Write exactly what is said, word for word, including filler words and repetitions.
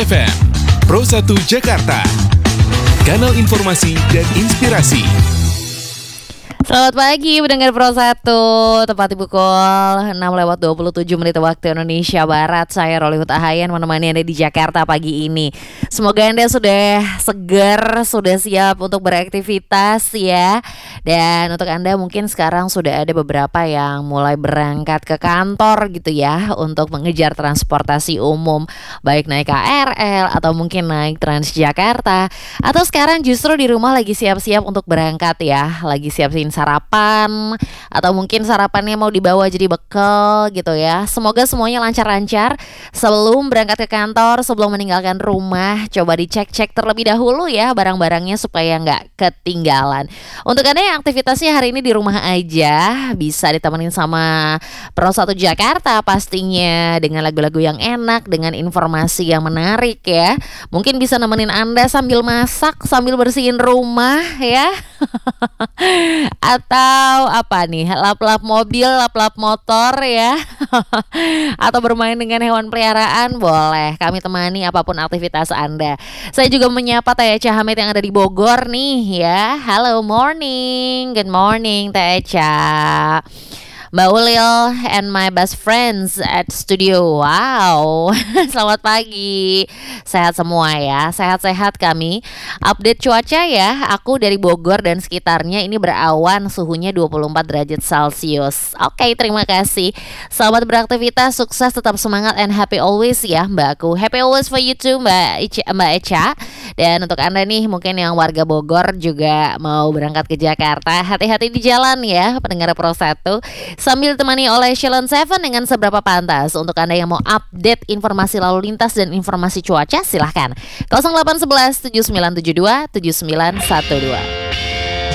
F M, Pro satu Jakarta, kanal informasi dan inspirasi. Selamat pagi pendengar Pro satu, tepat di pukul enam lewat dua puluh tujuh menit waktu Indonesia Barat. Saya Rolly Hutahayan menemani Anda di Jakarta pagi ini. Semoga Anda sudah segar, sudah siap untuk beraktivitas ya. Dan untuk Anda mungkin sekarang sudah ada beberapa yang mulai berangkat ke kantor gitu ya, untuk mengejar transportasi umum, baik naik K R L atau mungkin naik Transjakarta. Atau sekarang justru di rumah lagi siap-siap untuk berangkat ya, lagi siap-siap sarapan, atau mungkin sarapannya mau dibawa jadi bekal gitu ya. Semoga semuanya lancar-lancar. Sebelum berangkat ke kantor, sebelum meninggalkan rumah, coba dicek-cek terlebih dahulu ya barang-barangnya supaya nggak ketinggalan. Untuk Anda yang aktivitasnya hari ini di rumah aja, bisa ditemenin sama Pro satu Jakarta pastinya, dengan lagu-lagu yang enak, dengan informasi yang menarik ya. Mungkin bisa nemenin Anda sambil masak, sambil bersihin rumah ya. Atau apa nih, lap-lap mobil, lap-lap motor ya. Atau bermain dengan hewan peliharaan, boleh kami temani apapun aktivitas Anda. Saya juga menyapa Teh Echa Hamid yang ada di Bogor nih ya. Hello morning, good morning Teh Echa, Mbak Ulil and my best friends at studio. Wow, selamat pagi. Sehat semua ya, sehat-sehat kami. Update cuaca ya, aku dari Bogor dan sekitarnya ini berawan, suhunya dua puluh empat derajat Celcius. Oke, terima kasih. Selamat beraktivitas, sukses, tetap semangat and happy always ya Mbakku. Happy always for you too Mbak Echa, Mbak Echa. Dan untuk Anda nih mungkin yang warga Bogor juga mau berangkat ke Jakarta, hati-hati di jalan ya pendengar Pro satu. Sambil ditemani oleh Shalon Seven dengan Seberapa Pantas. Untuk Anda yang mau update informasi lalu lintas dan informasi cuaca, silahkan nol delapan satu satu tujuh sembilan tujuh dua tujuh sembilan satu dua.